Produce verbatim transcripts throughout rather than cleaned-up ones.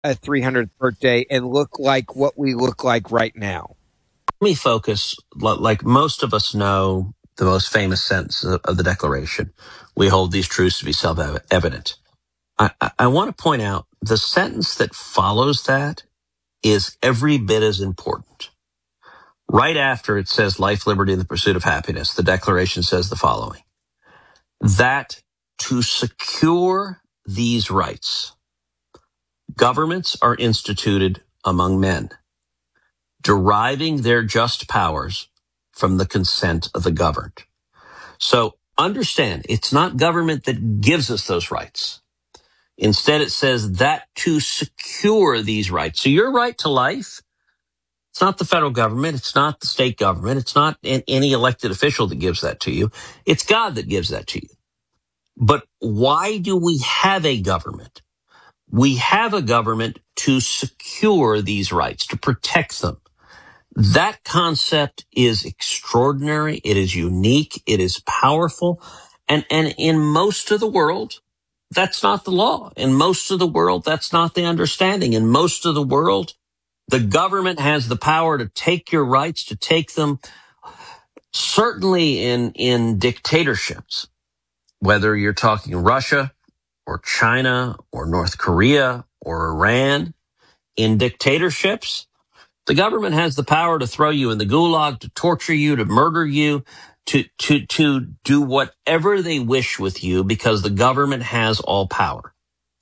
a three hundredth birthday and look like what we look like right now? Let me focus, like most of us know, the most famous sentence of the Declaration. We hold these truths to be self-evident. I, I want to point out the sentence that follows that is every bit as important. Right after it says life, liberty, and the pursuit of happiness, the Declaration says the following: that to secure these rights, governments are instituted among men, deriving their just powers from the consent of the governed. So understand, it's not government that gives us those rights. Instead, it says that to secure these rights. So your right to life, it's not the federal government. It's not the state government. It's not any elected official that gives that to you. It's God that gives that to you. But why do we have a government? We have a government to secure these rights, to protect them. That concept is extraordinary. It is unique. It is powerful. And, and in most of the world, that's not the law. In most of the world, that's not the understanding. In most of the world, the government has the power to take your rights, to take them. Certainly in, in dictatorships, whether you're talking Russia or China or North Korea or Iran, in dictatorships, the government has the power to throw you in the gulag, to torture you, to murder you, to, to, to do whatever they wish with you because the government has all power.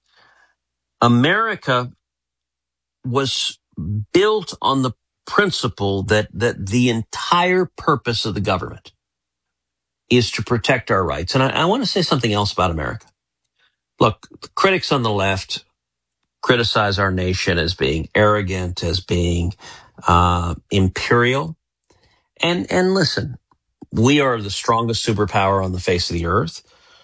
America was built on the principle that, that the entire purpose of the government is to protect our rights. And I, I want to say something else about America. Look, the critics on the left criticize our nation as being arrogant, as being uh, imperial. And, and listen, we are the strongest superpower on the face of the earth.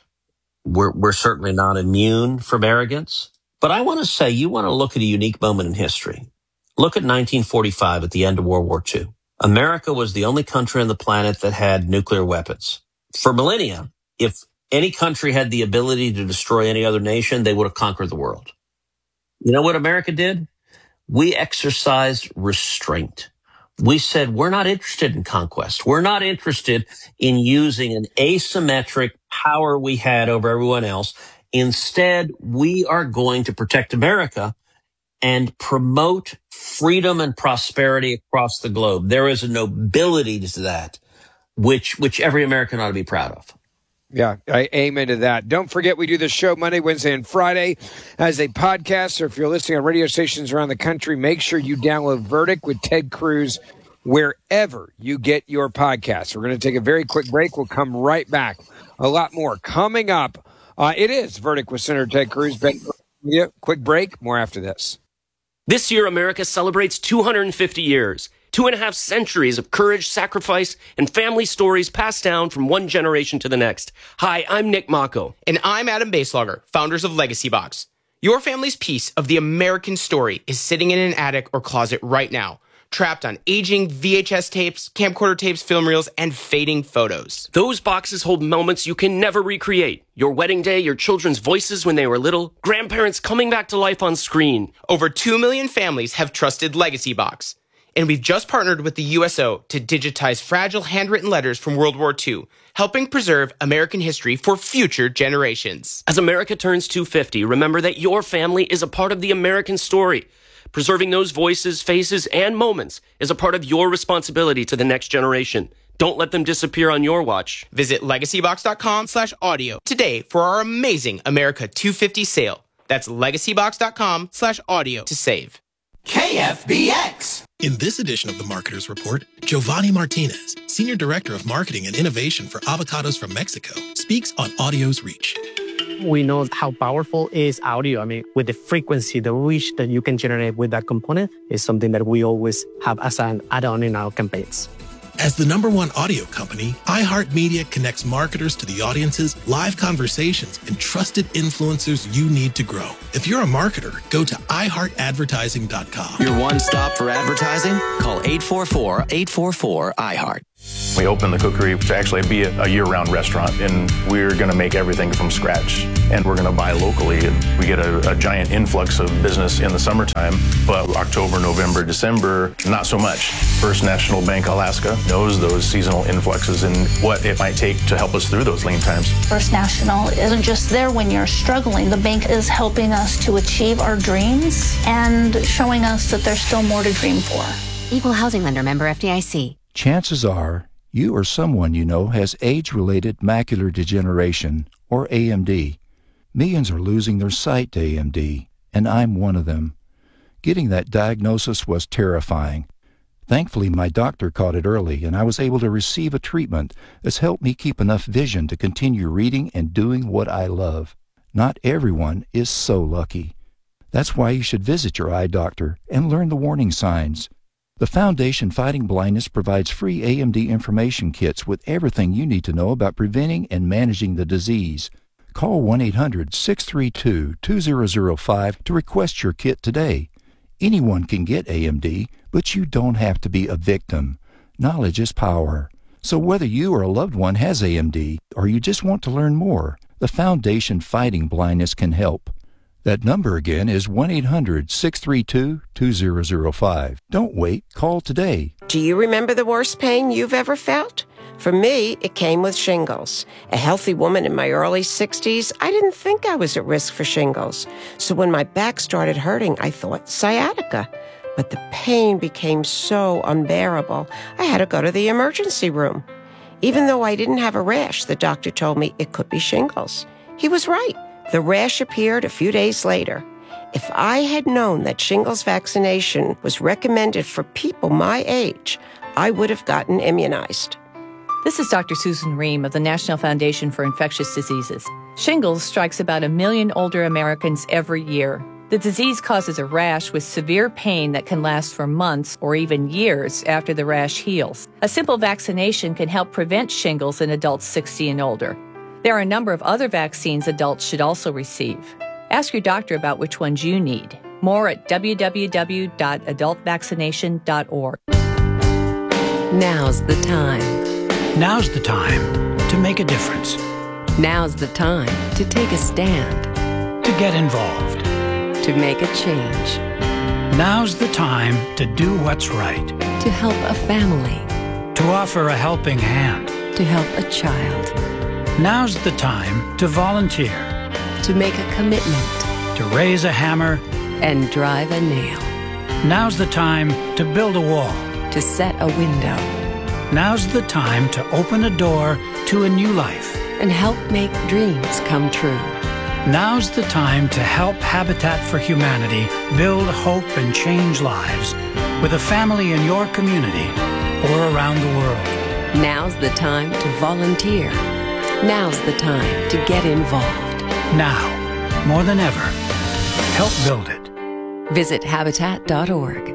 We're, we're certainly not immune from arrogance. But I want to say, you want to look at a unique moment in history. Look at nineteen forty-five at the end of World War Two. America was the only country on the planet that had nuclear weapons. For millennia, if any country had the ability to destroy any other nation, they would have conquered the world. You know what America did? We exercised restraint. We said, we're not interested in conquest. We're not interested in using an asymmetric power we had over everyone else. Instead, we are going to protect America and promote freedom and prosperity across the globe. There is a nobility to that, which which every American ought to be proud of. Yeah, I amen to that. Don't forget, we do the show Monday, Wednesday, and Friday as a podcast. So if you're listening on radio stations around the country, make sure you download Verdict with Ted Cruz wherever you get your podcasts. We're going to take a very quick break. We'll come right back. A lot more coming up. Uh, it is Verdict with Senator Ted Cruz. Yeah, quick break. More after this. This year, America celebrates two hundred fifty years. Two and a half centuries of courage, sacrifice, and family stories passed down from one generation to the next. Hi, I'm Nick Mako. And I'm Adam Baselogger, founders of Legacy Box. Your family's piece of the American story is sitting in an attic or closet right now, trapped on aging V H S tapes, camcorder tapes, film reels, and fading photos. Those boxes hold moments you can never recreate. Your wedding day, your children's voices when they were little, grandparents coming back to life on screen. Over two million families have trusted Legacy Box. And we've just partnered with the U S O to digitize fragile handwritten letters from World War Two, helping preserve American history for future generations. As America turns two hundred fifty, remember that your family is a part of the American story. Preserving those voices, faces, and moments is a part of your responsibility to the next generation. Don't let them disappear on your watch. Visit legacybox.com slash audio today for our amazing America two fifty sale. That's legacybox.com slash audio to save. K F B X. In this edition of the Marketer's Report, Giovanni Martinez, Senior Director of Marketing and Innovation for Avocados from Mexico, speaks on audio's reach. We know how powerful is audio. I mean, with the frequency, the reach that you can generate with that component is something that we always have as an add-on in our campaigns. As the number one audio company, iHeartMedia connects marketers to the audiences, live conversations, and trusted influencers you need to grow. If you're a marketer, go to i heart advertising dot com. Your one stop for advertising? Call eight four four, eight four four, I heart. We opened the cookery to actually be a, a year-round restaurant, and we're going to make everything from scratch, and we're going to buy locally. And we get a, a giant influx of business in the summertime, but October, November, December, not so much. First National Bank Alaska knows those seasonal influxes and what it might take to help us through those lean times. First National isn't just there when you're struggling. The bank is helping us to achieve our dreams and showing us that there's still more to dream for. Equal housing lender, member F D I C. Chances are you or someone you know has age-related macular degeneration, or A M D. Millions are losing their sight to A M D, and I'm one of them. Getting that diagnosis was terrifying. Thankfully, my doctor caught it early, and I was able to receive a treatment that's helped me keep enough vision to continue reading and doing what I love. Not everyone is so lucky. That's why you should visit your eye doctor and learn the warning signs. The Foundation Fighting Blindness provides free A M D information kits with everything you need to know about preventing and managing the disease. Call one eight hundred, six three two, two zero zero five to request your kit today. Anyone can get A M D, but you don't have to be a victim. Knowledge is power. So whether you or a loved one has A M D or you just want to learn more, the Foundation Fighting Blindness can help. That number again is one eight hundred, six three two, two zero zero five. Don't wait. Call today. Do you remember the worst pain you've ever felt? For me, it came with shingles. A healthy woman in my early sixties, I didn't think I was at risk for shingles. So when my back started hurting, I thought sciatica. But the pain became so unbearable, I had to go to the emergency room. Even though I didn't have a rash, the doctor told me it could be shingles. He was right. The rash appeared a few days later. If I had known that shingles vaccination was recommended for people my age, I would have gotten immunized. This is Doctor Susan Ream of the National Foundation for Infectious Diseases. Shingles strikes about a million older Americans every year. The disease causes a rash with severe pain that can last for months or even years after the rash heals. A simple vaccination can help prevent shingles in adults sixty and older. There are a number of other vaccines adults should also receive. Ask your doctor about which ones you need. More at w w w dot adult vaccination dot org. Now's the time. Now's the time to make a difference. Now's the time to take a stand. To get involved. To make a change. Now's the time to do what's right. To help a family. To offer a helping hand. To help a child. Now's the time to volunteer. To make a commitment. To raise a hammer. And drive a nail. Now's the time to build a wall. To set a window. Now's the time to open a door to a new life. And help make dreams come true. Now's the time to help Habitat for Humanity build hope and change lives with a family in your community or around the world. Now's the time to volunteer. Now's the time to get involved. Now, more than ever, help build it. Visit habitat dot org.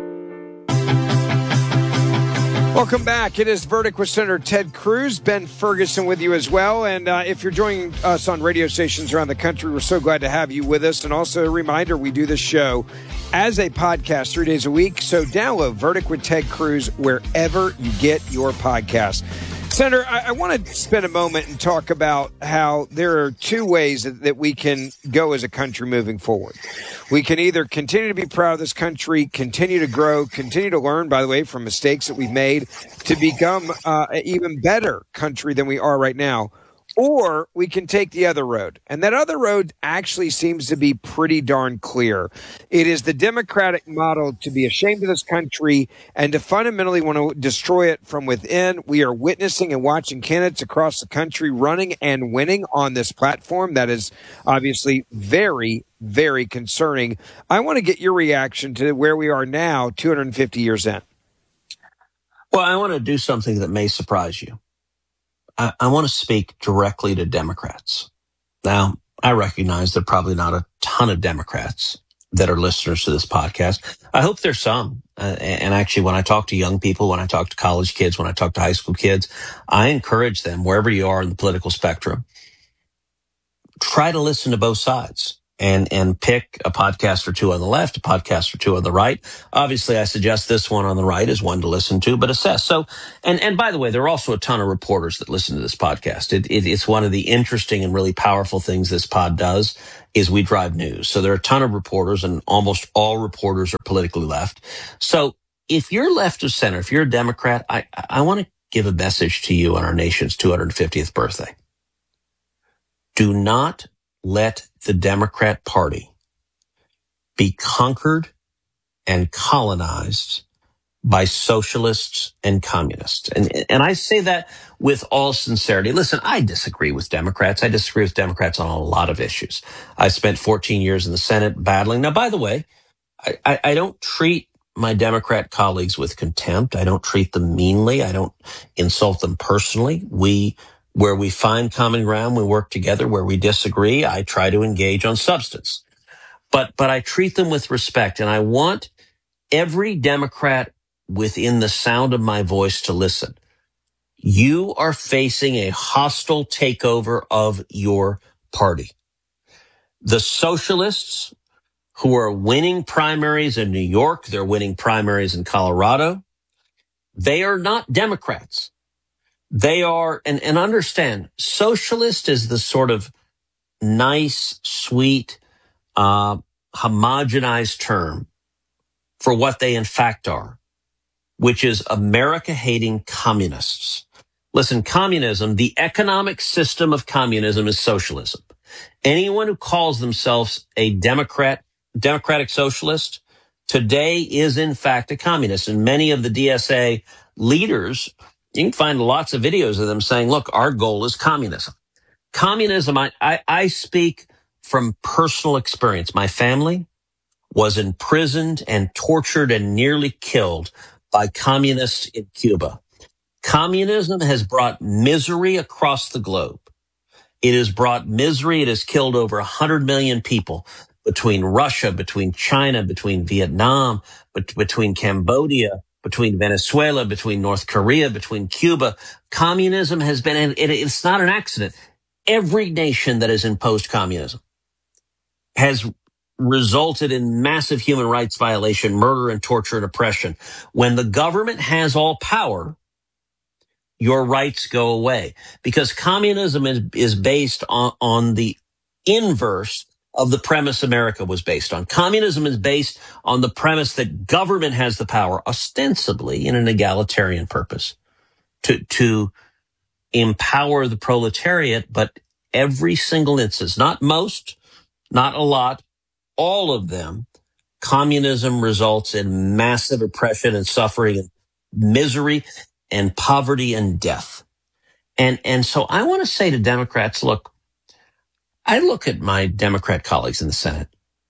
Welcome back. It is Verdict with Senator Ted Cruz. Ben Ferguson with you as well. And uh, if you're joining us on radio stations around the country, we're so glad to have you with us. And also a reminder, we do this show as a podcast three days a week. So download Verdict with Ted Cruz wherever you get your podcast. Senator, I, I want to spend a moment and talk about how there are two ways that, that we can go as a country moving forward. We can either continue to be proud of this country, continue to grow, continue to learn, by the way, from mistakes that we've made to become uh, an even better country than we are right now. Or we can take the other road. And that other road actually seems to be pretty darn clear. It is the Democratic model to be ashamed of this country and to fundamentally want to destroy it from within. We are witnessing and watching candidates across the country running and winning on this platform. That is obviously very, very concerning. I want to get your reaction to where we are now, two hundred fifty years in. Well, I want to do something that may surprise you. I, I want to speak directly to Democrats. Now, I recognize there are probably not a ton of Democrats that are listeners to this podcast. I hope there's some. Uh, and actually, when I talk to young people, when I talk to college kids, when I talk to high school kids, I encourage them, wherever you are in the political spectrum, try to listen to both sides. and and pick a podcast or two on the left, a podcast or two on the right. Obviously, I suggest this one on the right is one to listen to, but assess. So, and and by the way, there are also a ton of reporters that listen to this podcast. It, it, it's one of the interesting and really powerful things this pod does is we drive news. So there are a ton of reporters, and almost all reporters are politically left. So if you're left of center, if you're a Democrat, I I want to give a message to you on our nation's two hundred fiftieth birthday. Do not let the Democrat Party be conquered and colonized by socialists and communists. And, and I say that with all sincerity. Listen, I disagree with Democrats. I disagree with Democrats on a lot of issues. I spent fourteen years in the Senate battling. Now, by the way, I, I, I don't treat my Democrat colleagues with contempt. I don't treat them meanly. I don't insult them personally. We Where we find common ground, we work together. Where we disagree, I try to engage on substance. But but I treat them with respect, and I want every Democrat within the sound of my voice to listen. You are facing a hostile takeover of your party. The socialists who are winning primaries in New York, they're winning primaries in Colorado, they are not Democrats. They are, and, and understand, socialist is the sort of nice, sweet, uh, homogenized term for what they in fact are, which is America-hating communists. Listen, communism, the economic system of communism is socialism. Anyone who calls themselves a Democrat, democratic socialist, today is in fact a communist. And many of the D S A leaders, you can find lots of videos of them saying, look, our goal is communism. Communism, I, I, I speak from personal experience. My family was imprisoned and tortured and nearly killed by communists in Cuba. Communism has brought misery across the globe. It has brought misery. It has killed over one hundred million people between Russia, between China, between Vietnam, bet- between Cambodia, between Venezuela, between North Korea, between Cuba. Communism has been, and it, it's not an accident. Every nation that has imposed communism has resulted in massive human rights violation, murder and torture and oppression. When the government has all power, your rights go away, because communism is, is based on, on the inverse of the premise America was based on. Communism is based on the premise that government has the power, ostensibly in an egalitarian purpose, to, to empower the proletariat, but every single instance, not most, not a lot, all of them, communism results in massive oppression and suffering and misery and poverty and death. And, and so I want to say to Democrats, look, I look at my Democrat colleagues in the Senate.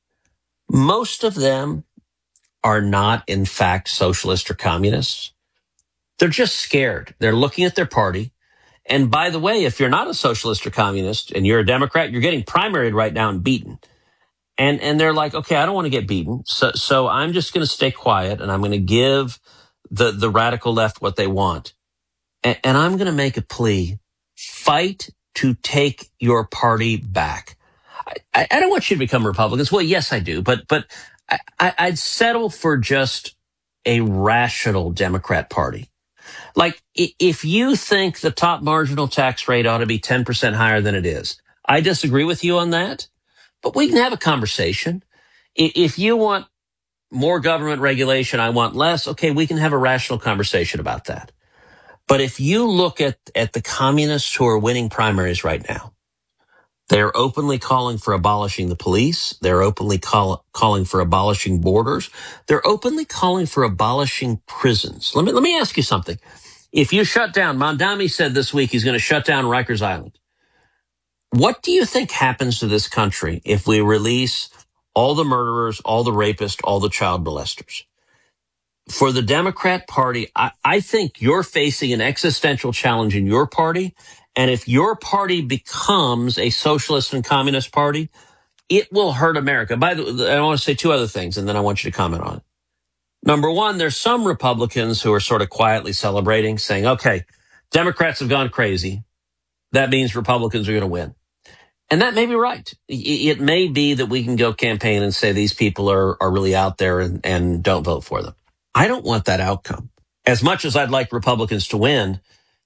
Most of them are not, in fact, socialist or communists. They're just scared. They're looking at their party. And by the way, if you're not a socialist or communist and you're a Democrat, you're getting primaried right now and beaten. And and they're like, okay, I don't want to get beaten. So so I'm just going to stay quiet, and I'm going to give the, the radical left what they want. And, and I'm going to make a plea. Fight to take your party back. I, I don't want you to become Republicans. Well, yes, I do. But but I, I, I'd settle for just a rational Democrat Party. Like, if you think the top marginal tax rate ought to be ten percent higher than it is, I disagree with you on that. But we can have a conversation. If you want more government regulation, I want less. Okay, we can have a rational conversation about that. But if you look at, at the communists who are winning primaries right now, they're openly calling for abolishing the police. They're openly call, calling for abolishing borders. They're openly calling for abolishing prisons. Let me, let me ask you something. If you shut down, Mondami said this week he's going to shut down Rikers Island. What do you think happens to this country if we release all the murderers, all the rapists, all the child molesters? For the Democrat Party, I, I think you're facing an existential challenge in your party. And if your party becomes a socialist and communist party, it will hurt America. By the way, I want to say two other things, and then I want you to comment on it. Number one, there's some Republicans who are sort of quietly celebrating, saying, okay, Democrats have gone crazy. That means Republicans are going to win. And that may be right. It may be that we can go campaign and say these people are, are really out there and, and don't vote for them. I don't want that outcome. As much as I'd like Republicans to win,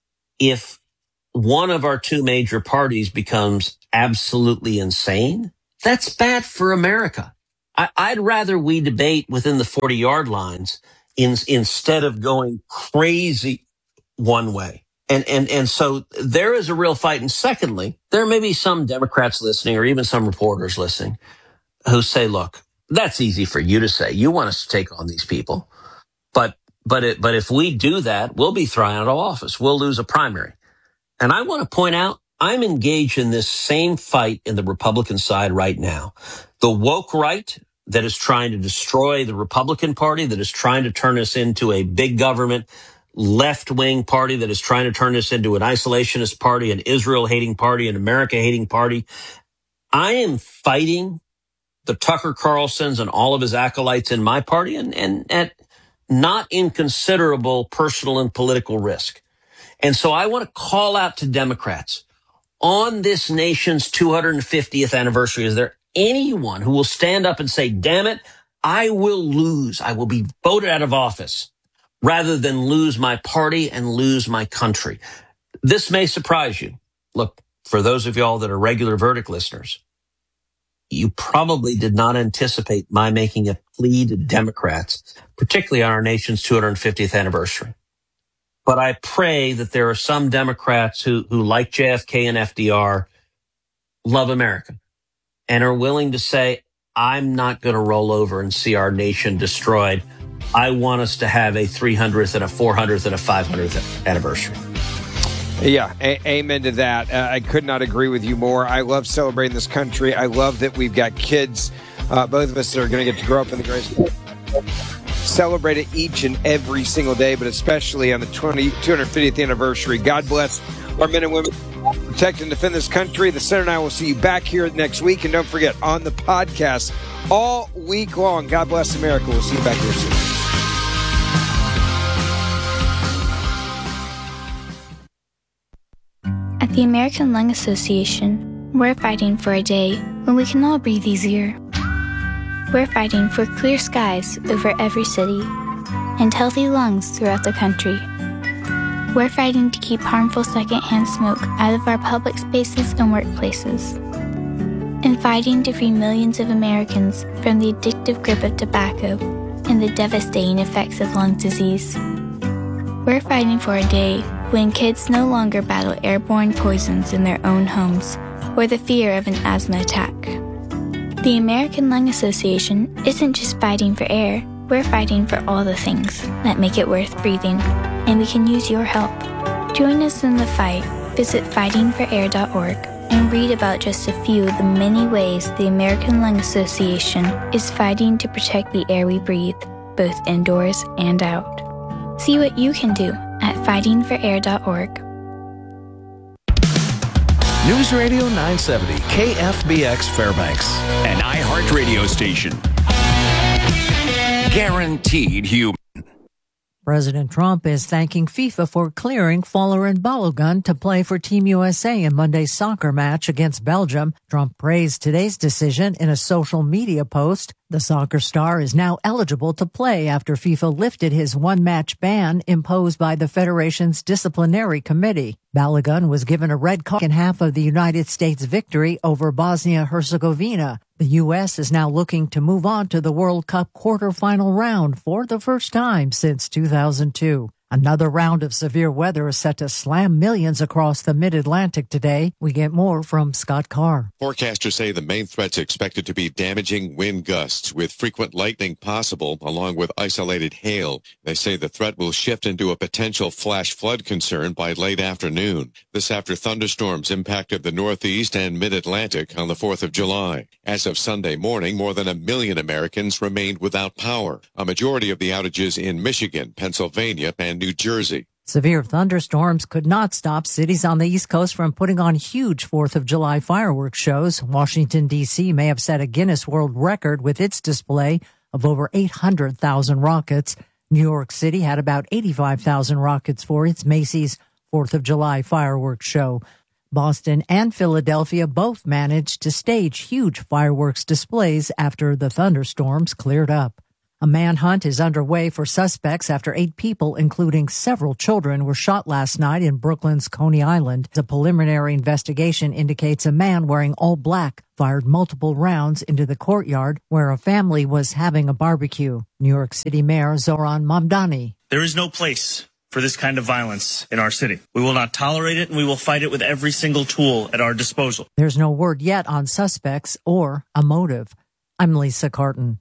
if one of our two major parties becomes absolutely insane, that's bad for America. I, I'd rather we debate within the forty-yard lines in, instead of going crazy one way. And, and, and so there is a real fight. And secondly, there may be some Democrats listening or even some reporters listening who say, look, that's easy for you to say. You want us to take on these people. But, but, it, but if we do that, we'll be thrown out of office. We'll lose a primary. And I want to point out, I'm engaged in this same fight in the Republican side right now. The woke right that is trying to destroy the Republican Party, that is trying to turn us into a big government left-wing party, that is trying to turn us into an isolationist party, an Israel-hating party, an America-hating party. I am fighting the Tucker Carlsons and all of his acolytes in my party, and, and at not inconsiderable personal and political risk. And so I want to call out to Democrats on this nation's two hundred fiftieth anniversary. Is there anyone who will stand up and say, damn it, I will lose. I will be voted out of office rather than lose my party and lose my country. This may surprise you. Look, for those of y'all that are regular Verdict listeners, you probably did not anticipate my making a plea to Democrats, particularly on our nation's two hundred fiftieth anniversary. But I pray that there are some Democrats who, who like J F K and F D R, love America, and are willing to say, I'm not going to roll over and see our nation destroyed. I want us to have a three hundredth and a four hundredth and a five hundredth anniversary. Yeah, a- amen to that. Uh, I could not agree with you more. I love celebrating this country. I love that we've got kids, uh, both of us that are going to get to grow up in the greatest. Celebrate it each and every single day, but especially on the two hundred fiftieth anniversary. God bless our men and women who protect and defend this country. The Senator and I will see you back here next week. And don't forget, on the podcast all week long. God bless America. We'll see you back here soon. At the American Lung Association, we're fighting for a day when we can all breathe easier. We're fighting for clear skies over every city and healthy lungs throughout the country. We're fighting to keep harmful secondhand smoke out of our public spaces and workplaces. And fighting to free millions of Americans from the addictive grip of tobacco and the devastating effects of lung disease. We're fighting for a day when kids no longer battle airborne poisons in their own homes or the fear of an asthma attack. The American Lung Association isn't just fighting for air, we're fighting for all the things that make it worth breathing, and we can use your help. Join us in the fight. Visit fighting for air dot org and read about just a few of the many ways the American Lung Association is fighting to protect the air we breathe, both indoors and out. See what you can do at fighting for air dot org. News Radio nine seventy, K F B X Fairbanks, an iHeart radio station. Guaranteed human. President Trump is thanking FIFA for clearing Folarin Balogun to play for Team U S A in Monday's soccer match against Belgium. Trump praised today's decision in a social media post. The soccer star is now eligible to play after FIFA lifted his one-match ban imposed by the Federation's disciplinary committee. Balogun was given a red card in half of the United States' victory over Bosnia-Herzegovina. The U S is now looking to move on to the World Cup quarterfinal round for the first time since two thousand two. Another round of severe weather is set to slam millions across the mid-Atlantic today. We get more from Scott Carr. Forecasters say the main threat's expected to be damaging wind gusts with frequent lightning possible, along with isolated hail. They say the threat will shift into a potential flash flood concern by late afternoon. This after thunderstorms impacted the Northeast and mid-Atlantic on the fourth of July. As of Sunday morning, more than a million Americans remained without power. A majority of the outages in Michigan, Pennsylvania, and New Jersey. Severe thunderstorms could not stop cities on the East Coast from putting on huge fourth of July fireworks shows. Washington, D C may have set a Guinness World Record with its display of over eight hundred thousand rockets. New York City had about eighty-five thousand rockets for its Macy's fourth of July fireworks show. Boston and Philadelphia both managed to stage huge fireworks displays after the thunderstorms cleared up. A manhunt is underway for suspects after eight people, including several children, were shot last night in Brooklyn's Coney Island. The preliminary investigation indicates a man wearing all black fired multiple rounds into the courtyard where a family was having a barbecue. New York City Mayor Zoran Mamdani. There is no place for this kind of violence in our city. We will not tolerate it, and we will fight it with every single tool at our disposal. There's no word yet on suspects or a motive. I'm Lisa Carton.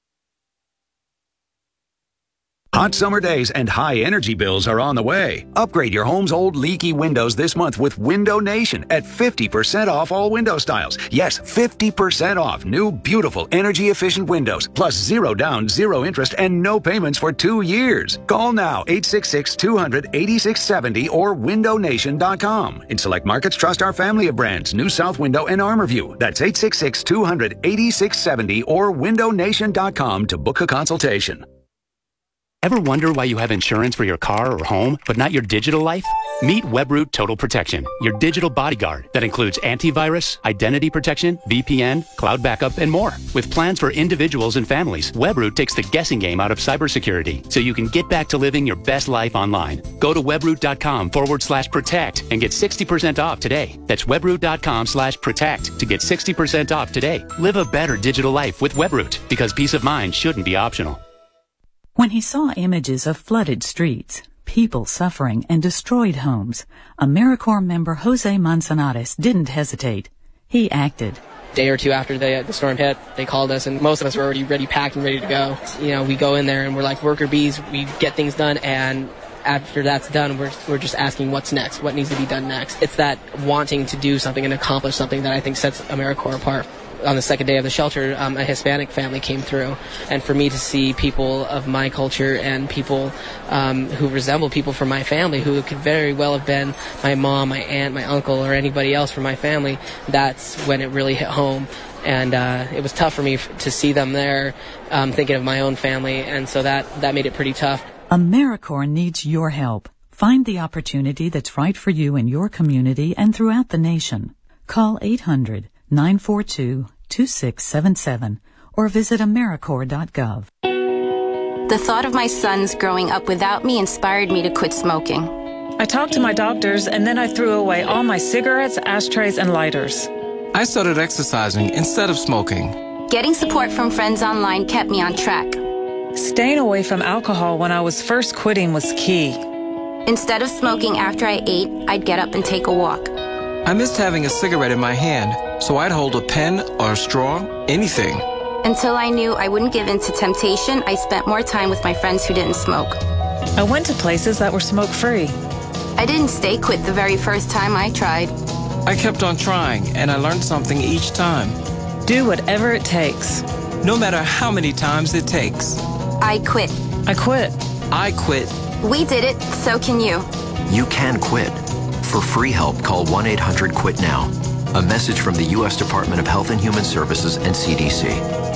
Hot summer days and high energy bills are on the way. Upgrade your home's old leaky windows this month with Window Nation at fifty percent off all window styles. Yes, fifty percent off new, beautiful, energy-efficient windows, plus zero down, zero interest, and no payments for two years. Call now, eight six six, two hundred, eighty-six seventy or window nation dot com. In select markets, trust our family of brands, New South Window and ArmorView. That's eight six six, two hundred, eighty-six seventy or window nation dot com to book a consultation. Ever wonder why you have insurance for your car or home, but not your digital life? Meet Webroot Total Protection, your digital bodyguard that includes antivirus, identity protection, V P N, cloud backup, and more. With plans for individuals and families, Webroot takes the guessing game out of cybersecurity so you can get back to living your best life online. Go to webroot.com forward slash protect and get sixty percent off today. That's webroot.com slash protect to get sixty percent off today. Live a better digital life with Webroot because peace of mind shouldn't be optional. When he saw images of flooded streets, people suffering, and destroyed homes, AmeriCorps member Jose Manzanares didn't hesitate. He acted. A day or two after the, the storm hit, they called us, and most of us were already ready, packed, and ready to go. You know, we go in there, and we're like worker bees. We get things done, and after that's done, we're we're just asking what's next, what needs to be done next. It's that wanting to do something and accomplish something that I think sets AmeriCorps apart. On the second day of the shelter, um, a Hispanic family came through, and for me to see people of my culture and people um, who resemble people from my family, who could very well have been my mom, my aunt, my uncle, or anybody else from my family, that's when it really hit home. And uh, it was tough for me f- to see them there, um, thinking of my own family, and so that, that made it pretty tough. AmeriCorps needs your help. Find the opportunity that's right for you in your community and throughout the nation. Call eight hundred, nine four two, two six seven seven or visit AmeriCorps dot gov. The thought of my sons growing up without me inspired me to quit smoking. I talked to my doctors, and then I threw away all my cigarettes, ashtrays, and lighters. I started exercising instead of smoking. Getting support from friends online kept me on track. Staying away from alcohol when I was first quitting was key. Instead of smoking after I ate, I'd get up and take a walk. I missed having a cigarette in my hand, so I'd hold a pen or a straw, anything. Until I knew I wouldn't give in to temptation, I spent more time with my friends who didn't smoke. I went to places that were smoke-free. I didn't stay quit the very first time I tried. I kept on trying, and I learned something each time. Do whatever it takes. No matter how many times it takes. I quit. I quit. I quit. We did it, so can you. You can quit. For free help, call one eight hundred quit now. A message from the U S Department of Health and Human Services and C D C.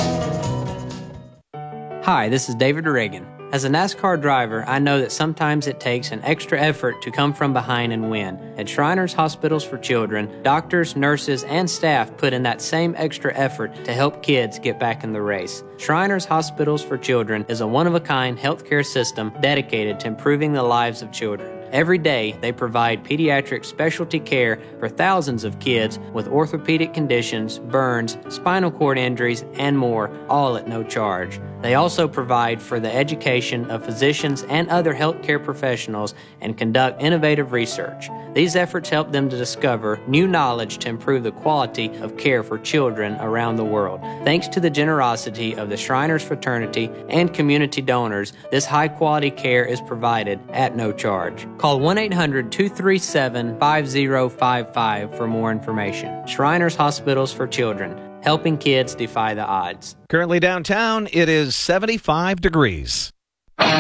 Hi, this is David Reagan. As a NASCAR driver, I know that sometimes it takes an extra effort to come from behind and win. At Shriners Hospitals for Children, doctors, nurses, and staff put in that same extra effort to help kids get back in the race. Shriners Hospitals for Children is a one-of-a-kind healthcare system dedicated to improving the lives of children. Every day, they provide pediatric specialty care for thousands of kids with orthopedic conditions, burns, spinal cord injuries, and more, all at no charge. They also provide for the education of physicians and other healthcare professionals and conduct innovative research. These efforts help them to discover new knowledge to improve the quality of care for children around the world. Thanks to the generosity of the Shriners Fraternity and community donors, this high-quality care is provided at no charge. Call one eight hundred, two three seven, five zero five five for more information. Shriners Hospitals for Children, helping kids defy the odds. Currently downtown, it is seventy-five degrees.